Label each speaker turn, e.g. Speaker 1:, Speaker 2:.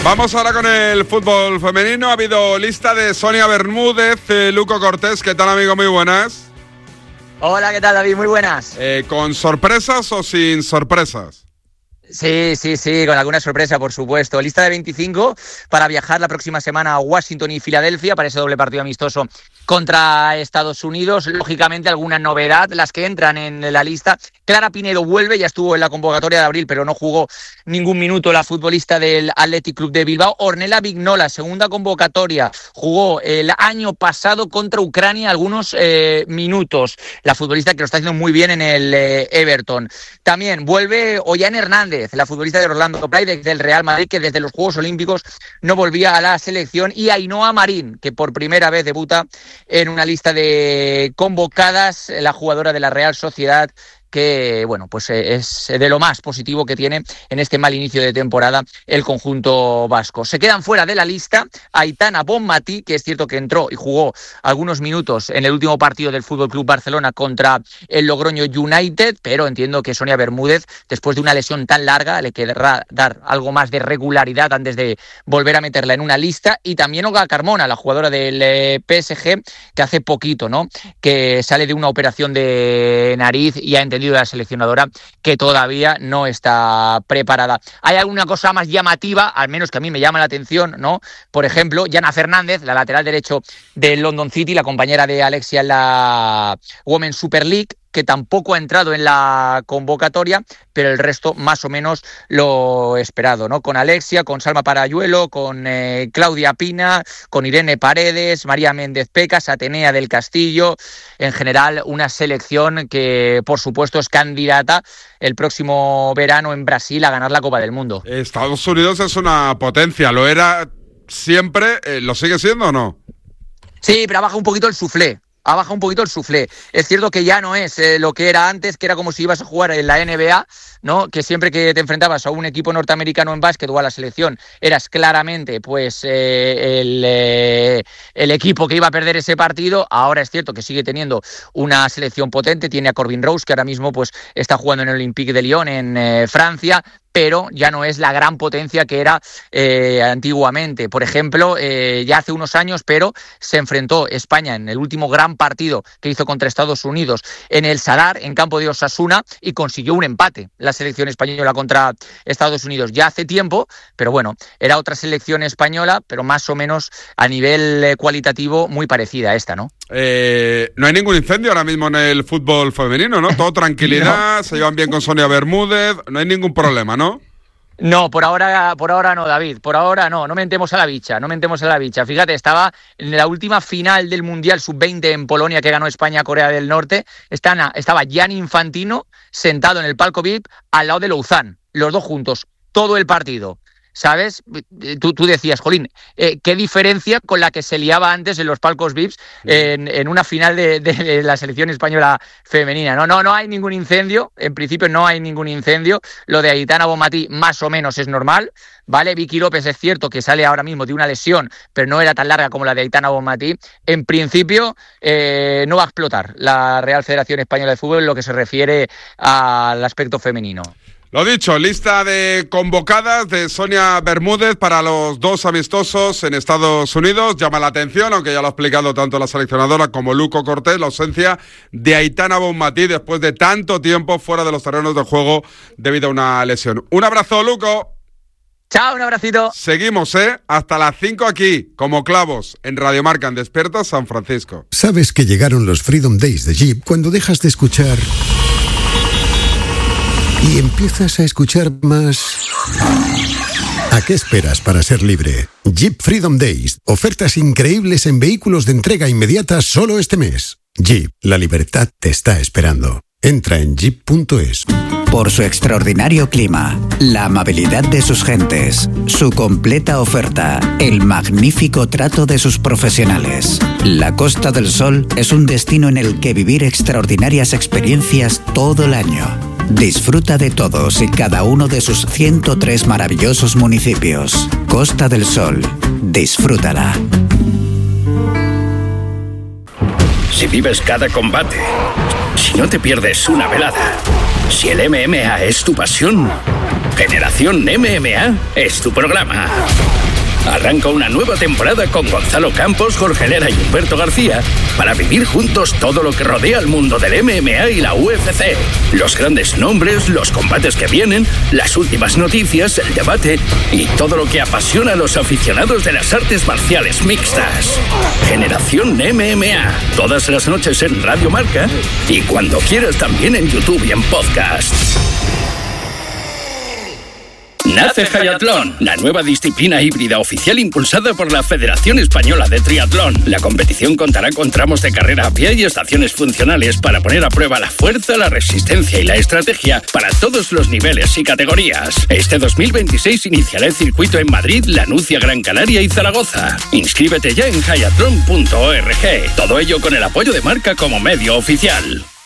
Speaker 1: Vamos ahora con el fútbol femenino. Ha habido lista de Sonia Bermúdez, Luco Cortés. ¿Qué tal, amigo? Muy buenas.
Speaker 2: Hola, ¿qué tal, David? Muy buenas.
Speaker 1: ¿Con sorpresas o sin sorpresas?
Speaker 2: Sí, con alguna sorpresa, por supuesto. Lista de 25 para viajar la próxima semana a Washington y Filadelfia para ese doble partido amistoso contra Estados Unidos. Lógicamente, alguna novedad, las que entran en la lista. Clara Pinedo vuelve, ya estuvo en la convocatoria de abril, pero no jugó ningún minuto la futbolista del Athletic Club de Bilbao. Ornella Vignola, segunda convocatoria, jugó el año pasado contra Ucrania algunos minutos. La futbolista que lo está haciendo muy bien en el Everton. También vuelve Ollane Hernández, la futbolista de Orlando Pride del Real Madrid, que desde los Juegos Olímpicos no volvía a la selección, y Ainhoa Marín, que por primera vez debuta en una lista de convocadas, la jugadora de la Real Sociedad, que bueno, pues es de lo más positivo que tiene en este mal inicio de temporada el conjunto vasco. Se quedan fuera de la lista Aitana Bonmatí, que es cierto que entró y jugó algunos minutos en el último partido del FC Barcelona contra el Logroño United, pero entiendo que Sonia Bermúdez, después de una lesión tan larga, le querrá dar algo más de regularidad antes de volver a meterla en una lista. Y también Olga Carmona, la jugadora del PSG, que hace poquito, ¿no?, que sale de una operación de nariz y ha entendido de la seleccionadora que todavía no está preparada. Hay alguna cosa más llamativa, al menos que a mí me llama la atención, ¿no? Por ejemplo, Yana Fernández, la lateral derecho del London City, la compañera de Alexia en la Women's Super League, que tampoco ha entrado en la convocatoria, pero el resto más o menos lo esperado, ¿no? Con Alexia, con Salma Parayuelo, con Claudia Pina, con Irene Paredes, María Méndez Pecas, Atenea del Castillo. En general, una selección que, por supuesto, es candidata el próximo verano en Brasil a ganar la Copa del Mundo.
Speaker 1: Estados Unidos es una potencia, lo era siempre, ¿lo sigue siendo o no?
Speaker 2: Sí, pero baja un poquito el suflé. Ha bajado un poquito el suflé. Es cierto que ya no es lo que era antes, que era como si ibas a jugar en la NBA, ¿no? Que siempre que te enfrentabas a un equipo norteamericano en básquet o a la selección, eras claramente pues el equipo que iba a perder ese partido. Ahora es cierto que sigue teniendo una selección potente, tiene a Corbin Rose, que ahora mismo pues está jugando en el Olympique de Lyon en Francia, pero ya no es la gran potencia que era antiguamente. Por ejemplo, ya hace unos años, pero se enfrentó España en el último gran partido que hizo contra Estados Unidos en el Sadar, en campo de Osasuna, y consiguió un empate la selección española contra Estados Unidos. Ya hace tiempo, pero bueno, era otra selección española, pero más o menos a nivel cualitativo muy parecida a esta, ¿no?
Speaker 1: No hay ningún incendio ahora mismo en el fútbol femenino, ¿no? Todo tranquilidad, no. Se llevan bien con Sonia Bermúdez, no hay ningún problema, ¿no?
Speaker 2: No, por ahora no, David, por ahora no mentemos a la bicha. Fíjate, estaba en la última final del Mundial Sub-20 en Polonia que ganó España a Corea del Norte, estaba Gianni Infantino sentado en el palco VIP al lado de Louzán, los dos juntos, todo el partido. ¿Sabes? Tú decías, jolín, qué diferencia con la que se liaba antes en los palcos VIPs en una final de la selección española femenina. No hay ningún incendio, en principio no hay ningún incendio. Lo de Aitana Bonmatí más o menos es normal, ¿vale? Vicky López es cierto que sale ahora mismo de una lesión, pero no era tan larga como la de Aitana Bonmatí. En principio no va a explotar la Real Federación Española de Fútbol en lo que se refiere al aspecto femenino.
Speaker 1: Lo dicho, lista de convocadas de Sonia Bermúdez para los dos amistosos en Estados Unidos. Llama la atención, aunque ya lo ha explicado tanto la seleccionadora como Luco Cortés, la ausencia de Aitana Bonmatí después de tanto tiempo fuera de los terrenos de juego debido a una lesión. Un abrazo, Luco.
Speaker 2: Chao, un abracito.
Speaker 1: Seguimos, hasta las 5 aquí, como clavos, en Radio Marca en Despierta San Francisco.
Speaker 3: ¿Sabes que llegaron los Freedom Days de Jeep cuando dejas de escuchar y empiezas a escuchar más? ¿A qué esperas para ser libre? Jeep Freedom Days. Ofertas increíbles en vehículos de entrega inmediata solo este mes. Jeep, la libertad te está esperando. Entra en jeep.es.
Speaker 4: Por su extraordinario clima, la amabilidad de sus gentes, su completa oferta, el magnífico trato de sus profesionales. La Costa del Sol es un destino en el que vivir extraordinarias experiencias todo el año. Disfruta de todos y cada uno de sus 103 maravillosos municipios. Costa del Sol, disfrútala.
Speaker 5: Si vives cada combate, si no te pierdes una velada, si el MMA es tu pasión, Generación MMA es tu programa. Arranca una nueva temporada con Gonzalo Campos, Jorge Lera y Humberto García para vivir juntos todo lo que rodea al mundo del MMA y la UFC. Los grandes nombres, los combates que vienen, las últimas noticias, el debate y todo lo que apasiona a los aficionados de las artes marciales mixtas. Generación MMA, todas las noches en Radio Marca y cuando quieras también en YouTube y en podcast. Nace Hayatlón, la nueva disciplina híbrida oficial impulsada por la Federación Española de Triatlón. La competición contará con tramos de carrera a pie y estaciones funcionales para poner a prueba la fuerza, la resistencia y la estrategia para todos los niveles y categorías. Este 2026 iniciará el circuito en Madrid, La Nucia, Gran Canaria y Zaragoza. Inscríbete ya en hayatlon.org. Todo ello con el apoyo de Marca como medio oficial.